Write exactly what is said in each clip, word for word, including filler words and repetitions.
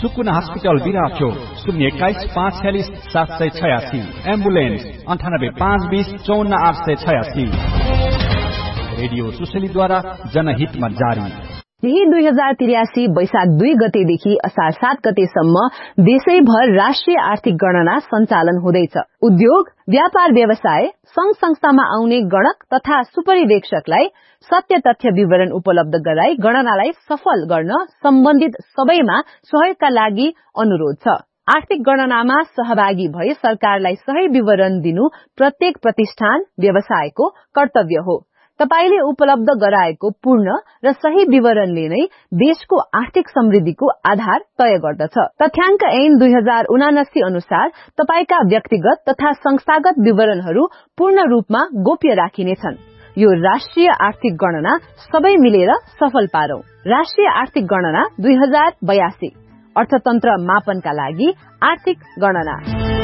सुकुना hospital बिराचो शून्य एक्काइस पाँच छ्यालिस सात सय छयासी। एम्बुलेन्स अन्ठानब्बे पाँच बीस चौन्न आठ सय छयासी। रेडियो सुशलीद्वारा जनहितमा जारी। यही दुई हजार त्रियासी वैशाख दुई गतेदेखि असार सात गतेसम्म देशैभर राष्ट्रिय आर्थिक गणना सञ्चालन हुँदैछ। उद्योग, व्यापार व्यवसाय, संघ संस्थामा आउने गणक तथा सुपरिवेक्षकलाई सत्य तथ्य विवरण उपलब्ध गराई गणनालाई सफल गर्न सम्बन्धित सबैमा सहयोगका लागि अनुरोध छ। आर्थिक गणनामा सहभागी भई सरकारलाई सही विवरण दिनु प्रत्येक प्रतिष्ठान, व्यवसायको कर्तव्य हो। तपाईले उपलब्ध गराएको पूर्ण र सही विवरणले नै देशको आर्थिक समृद्धिको आधार तय गर्दछ। तथ्याङ्क ऐन दुई हजार उनासी अनुसार तपाईका व्यक्तिगत तथा संस्थागत विवरणहरू पूर्ण रूपमा गोप्य राखिनेछन्। यो राष्ट्रिय आर्थिक गणना सबै मिलेर सफल पारौं। राष्ट्रिय आर्थिक गणना दुई हजार बयासी अर्थतन्त्र मापनका लागि आर्थिक गणना।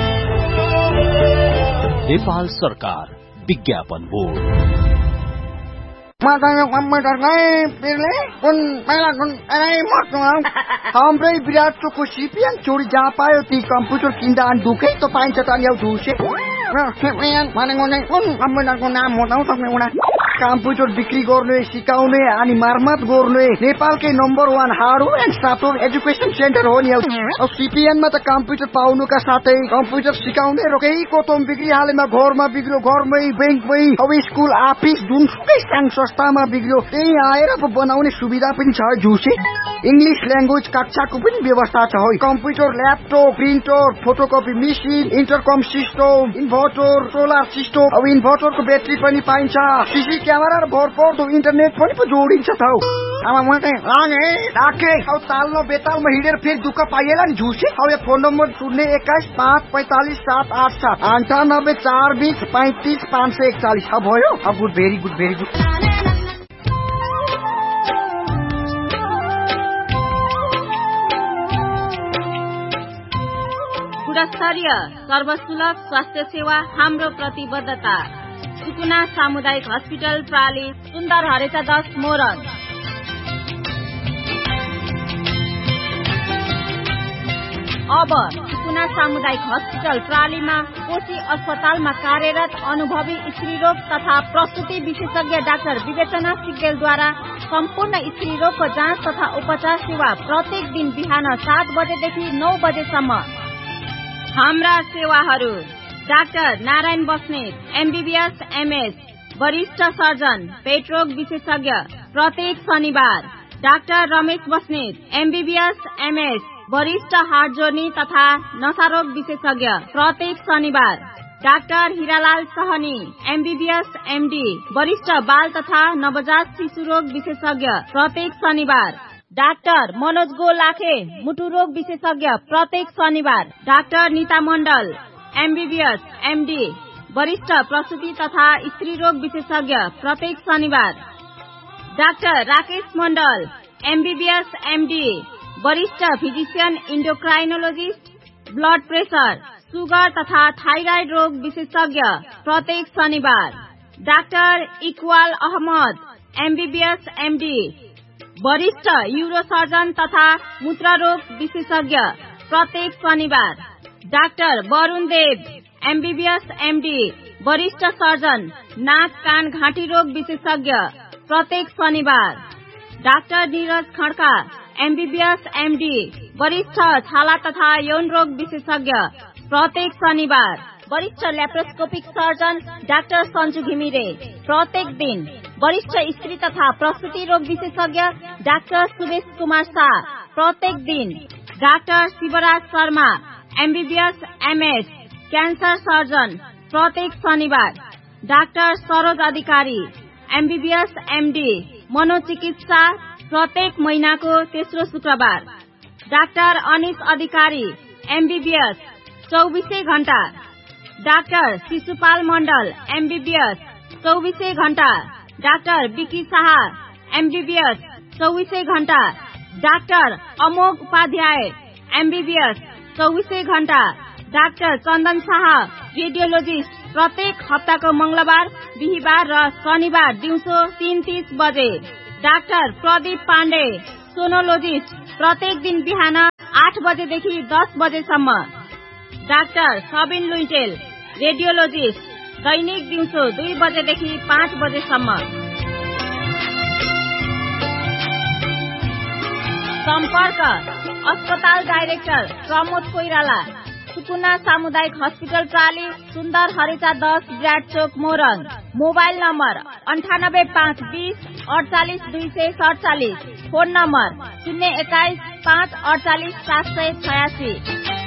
नेपाल सरकार विज्ञापन बोर्ड। हाम्रै विराटको सिपिएन चोरी जहाँ पायो ती कम्प्युटर किन्दा अनि दुखै त पाइन्छ त नि धुसे भनेको नाम बताउ सक्ने उना कम्प्युटर बिक्री गर्ने, सिकाउने अनि मर्मत गर्ने नेपालकै number one hardware and software education centre हो नि। अब सिपिएनमा त कम्प्युटर पाउनुका साथै कम्प्युटर सिकाउने र केही कोतम बिक्री हालेमा घरमा बिग्रियो, घरमै, बैंकमै, अब स्कुल, अफिस जुनसुकै संघ संस्थामा बिग्रियो त्यही आएर बनाउने सुविधा पनि छ जुसे। इंग्लिश ल्याङ्ग्वेज कक्षाको पनि व्यवस्था छ। Computer, laptop, printer, photocopy machine, इन्टरकम system, inverter, solar system, अब इन्भर्टरको ब्याट्री पनि पाइन्छ। सीसी क्यामेरा र भरपर्दो इन्टरनेट पनि पो जोडिन्छ त। अब म चाहिँ लागे राखे अब तालमा बेतालमा हिँडेर फेरि दुःख पाइएला नि झुसे। अब यो फोन नम्बर शून्य एक्काइस पाँच पैंतालिस सात आठ सात अन्ठानब्बे चार बिस पैंतिस पाँच सय एकचालिस भयो। अब good, very good, very good. गुणस्तरीय सर्वसुलभ स्वास्थ्य सेवा हाम्रो प्रतिबद्धता। सुकुना सामुदायिक हस्पिटल प्राली, सुन्दर हरेचा दस मोरङ। अब सुकुना सामुदायिक हस्पिटल प्रालीमा कोशी अस्पतालमा कार्यरत अनुभवी स्त्रीरोग तथा प्रसुति विशेषज्ञ डाक्टर विवेचना सिग्देलद्वारा सम्पूर्ण स्त्रीरोगको जाँच तथा उपचार सेवा प्रत्येक दिन बिहान सात बजेदेखि नौ बजेसम्म। हाम्रा सेवाहरू: doctor Narayan Basnet, MBBS MS, वरिष्ठ सर्जन, पेटरोग विशेषज्ञ, प्रत्येक शनिबार। Doctor Ramesh Basnet, MBBS MS, वरिष्ठ हार्ट जोर्नी तथा नशारोग विशेषज्ञ, प्रत्येक शनिबार। Doctor Hiralal Sahni, MBBS MD, वरिष्ठ बाल तथा नवजात शिशु रोग विशेषज्ञ, प्रत्येक शनिबार। डाक्टर मनोज गो लाखे, मुटु रोग विशेषज्ञ, प्रत्येक शनिबार। डाक्टर नीता मण्डल, एमबीबीएस एमडी, वरिष्ठ प्रसूति तथा स्त्री रोग विशेषज्ञ, प्रत्येक शनिबार। डाक्टर राकेश मण्डल, एमबीबीएस एमडी, वरिष्ठ फिजिशियन इन्डोक्राइनोलोजिस्ट, ब्लड प्रेशर, सुगर तथा थाइराइड रोग विशेषज्ञ, प्रत्येक शनिबार। Doctor Iqbal Ahmad, MBBS MD, वरिष्ठ यूरोसर्जन तथा मूत्ररोग विशेषज्ञ, प्रत्येक शनिबार। डाक्टर वरुण देव, एमबीबीएस एमडी, वरिष्ठ सर्जन, नाक कान घाँटी रोग विशेषज्ञ, प्रत्येक शनिबार। Doctor Neeraj Khadka, MBBS MD, वरिष्ठ छाला तथा यौन रोग विशेषज्ञ, प्रत्येक शनिबार। वरिष्ठ laparoscopic surgeon doctor Sanju Ghimire, प्रत्येक दिन। वरिष्ठ स्त्री तथा प्रसूति रोग विशेषज्ञ डाक्टर सुरेश कुमार शाह, प्रत्येक दिन। Doctor Shivraj Sharma, MBBS MS, cancer surgeon, प्रत्येक शनिबार। डाक्टर सरोज अधिकारी, एमबीबीएस एमडी, मनोचिकित्सा, प्रत्येक महिनाको तेस्रो शुक्रबार। डाक्टर अनिश अधिकारी, एमबीबीएस, चौबीसै घण्टा। डाक्टर शिशुपाल मण्डल, एमबीबीएस, चौबीसै घण्टा। डाक्टर विकी शाह, एमबीबीएस, चौबीसै घण्टा। डाक्टर अमोघ उपाध्याय, एमबीबीएस, चौबीसै घण्टा। डाक्टर चन्दन शाह, रेडियोलोजिस्ट, प्रत्येक हप्ताको मंगलबार, बिहिबार र शनिबार दिउँसो तीन तीस बजे। डाक्टर प्रदीप पाण्डे, सोनोलोजिस्ट, प्रत्येक दिन बिहान आठ बजेदेखि दस बजेसम्म। डाक्टर सबिन लुइटेल, रेडियोलोजिस्ट, दैनिक दिउँसो दुई बजेदेखि पाँच बजेसम्म। सम्पर्क अस्पताल डाइरेक्टर प्रमोद कोइराला, सुकुना सामुदायिक हस्पिटल प्राली, सुन्दर हरेचा दस, ब्राड चोक, मोरङ। मोबाइल नम्बर अन्ठानब्बे पाँच बीस अडचालिस दुई सय सडचालिस। फोन नम्बर शून्य एक्काइस पाँच अडचालिस सात सय छयासी।